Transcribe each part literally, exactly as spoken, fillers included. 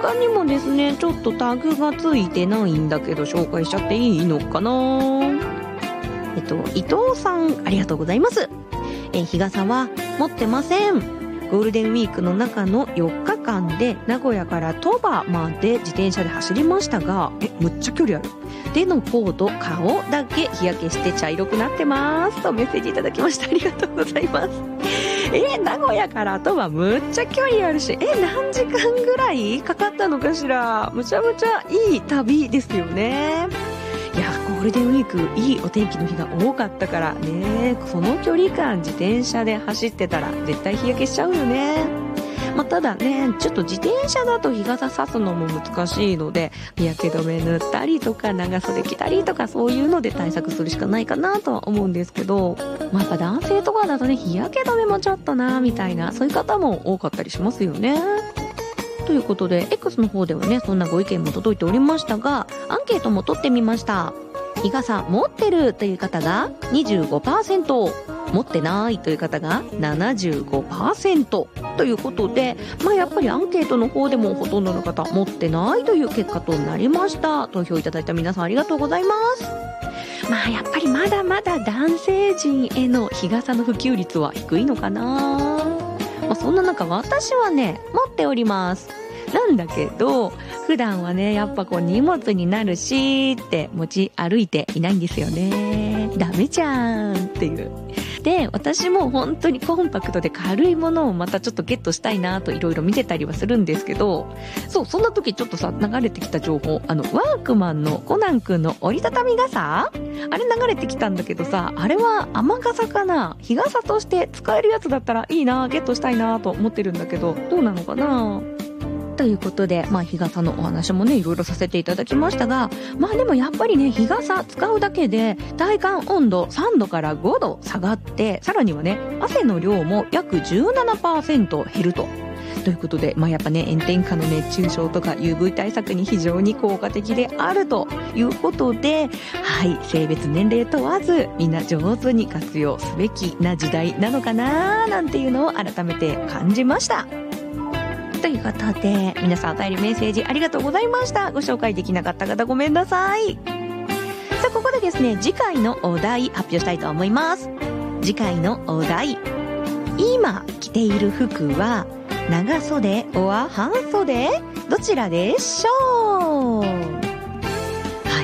他にもですね、ちょっとタグがついてないんだけど紹介しちゃっていいのかな。えっと伊藤さん、ありがとうございます。え日傘は持ってません。ゴールデンウィークの中のよっかかんで名古屋から鳥羽まで自転車で走りましたが、えむっちゃ距離ある。手の甲と顔だけ日焼けして茶色くなってますとメッセージいただきました。ありがとうございます。え名古屋から鳥羽むっちゃ距離あるし、え何時間ぐらいかかったのかしら。むちゃむちゃいい旅ですよね。いやゴールデンウィークいいお天気の日が多かったからね、その距離感自転車で走ってたら絶対日焼けしちゃうよね。まあ、ただねちょっと自転車だと日傘差すのも難しいので、日焼け止め塗ったりとか長袖着たりとかそういうので対策するしかないかなとは思うんですけど、まあ、やっぱ男性とかだとね日焼け止めもちょっとなみたいな、そういう方も多かったりしますよね。ということで X の方ではねそんなご意見も届いておりましたが、アンケートも取ってみました。日傘持ってるという方が にじゅうごパーセント、 持ってないという方が ななじゅうごパーセント ということで、まあやっぱりアンケートの方でもほとんどの方持ってないという結果となりました。投票いただいた皆さんありがとうございます。まあやっぱりまだまだ男性陣への日傘の普及率は低いのかな。まあ、そんな中私はね持っております。なんだけど普段はねやっぱこう荷物になるしって持ち歩いていないんですよね。ダメじゃんっていう。で私も本当にコンパクトで軽いものをまたちょっとゲットしたいなといろいろ見てたりはするんですけど、そうそんな時ちょっとさ流れてきた情報、あのワークマンのコナンくんの折りたたみ傘、あれ流れてきたんだけどさ、あれは雨傘かな、日傘として使えるやつだったらいいな、ゲットしたいなと思ってるんだけどどうなのかな。ということで、まあ、日傘のお話もねいろいろさせていただきましたが、まあでもやっぱりね日傘使うだけで体感温度さんどからごど下がって、さらにはね汗の量も約 じゅうななパーセント 減ると。ということで、まあ、やっぱね炎天下の熱中症とか ユーブイ 対策に非常に効果的であるということで、はい性別年齢問わずみんな上手に活用すべきな時代なのかななんていうのを改めて感じました。ということで皆さんお便りメッセージありがとうございました。ご紹介できなかった方ごめんなさい。さあここでですね次回のお題発表したいと思います。次回のお題、今着ている服は長袖は半袖どちらでしょう。はい、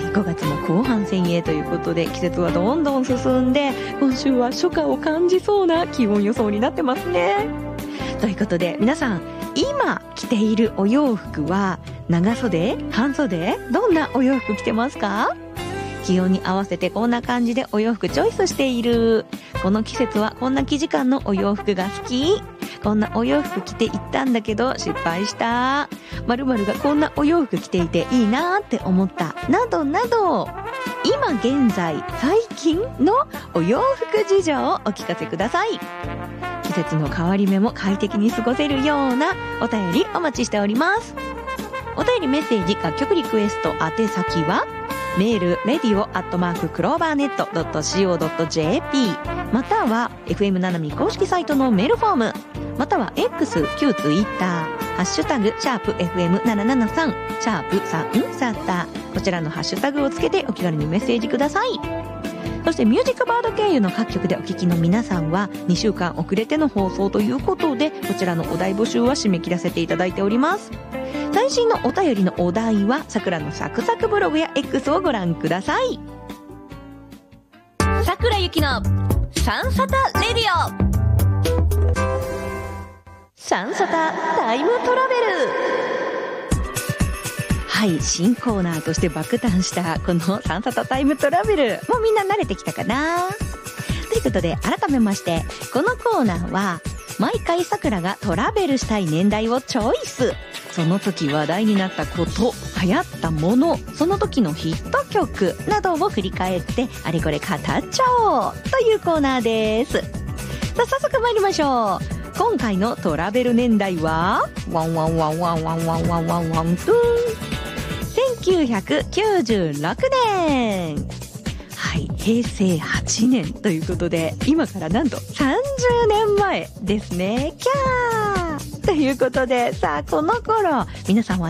ごがつも後半戦へということで季節はどんどん進んで今週は初夏を感じそうな気温予想になってますね。ということで皆さん今着ているお洋服は長袖半袖どんなお洋服着てますか。気温に合わせてこんな感じでお洋服チョイスしている、この季節はこんな生地感のお洋服が好き、こんなお洋服着て行ったんだけど失敗した、〇〇がこんなお洋服着ていていいなって思ったなどなど、今現在最近のお洋服事情をお聞かせください。季節の変わり目も快適に過ごせるようなお便りお待ちしております。お便りメッセージ楽曲リクエスト宛先はメール レディオ アットマーク クローバーネット ドット シーオー ドット ジェーピー または エフエム ななみ公式サイトのメールフォーム、または X、旧 Twitter、ハッシュタグシャープ エフエムななななさん シャープさんサタ、こちらのハッシュタグをつけてお気軽にメッセージください。そしてミュージックバード経由の各局でお聞きの皆さんはにしゅうかん遅れての放送ということで、こちらのお題募集は締め切らせていただいております。最新のお便りのお題はさくらのサクサクブログや X をご覧ください。さくらゆきのサンサタレディオ、サンサタタイムトラベル。はい、新コーナーとして爆誕したこのサンサタタイムトラベル、もうみんな慣れてきたかな。ということで改めましてこのコーナーは毎回さくらがトラベルしたい年代をチョイス、その時話題になったこと、流行ったもの、その時のヒット曲などを振り返ってあれこれ語っちゃおうというコーナーです。さあ早速参りましょう。今回のトラベル年代はワンワンワンワンワンワンワンワンワントゥーンせんきゅうひゃくきゅうじゅうろくねん、はい、へいせいはちねんということで今からなんとさんじゅうねんまえですね。キャーということで、さあこの頃皆さんは